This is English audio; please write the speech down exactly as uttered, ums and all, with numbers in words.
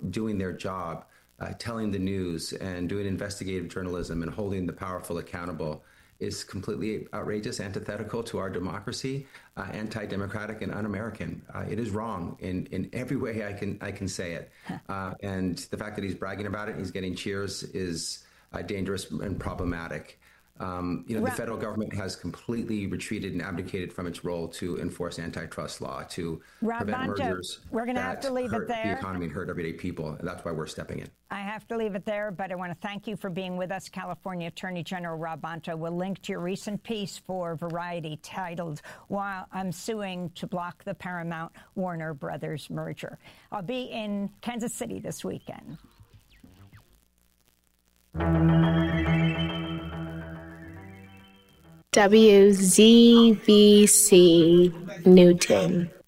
doing their job, uh, telling the news and doing investigative journalism and holding the powerful accountable is completely outrageous, antithetical to our democracy, uh, anti-democratic and un-American. Uh, it is wrong in, in every way I can I can say it. Uh, and the fact that he's bragging about it, he's getting cheers, is uh, dangerous and problematic. Um, you know, the federal government has completely retreated and abdicated from its role to enforce antitrust law, to Rob prevent Bonta, mergers we're going to have to leave it there. The economy and hurt everyday people, and that's why we're stepping in. I have to leave it there, but I want to thank you for being with us. California Attorney General Rob Bonta will link to your recent piece for Variety titled "While I'm Suing to Block the Paramount Warner Brothers Merger." I'll be in Kansas City this weekend. W Z B C Newton.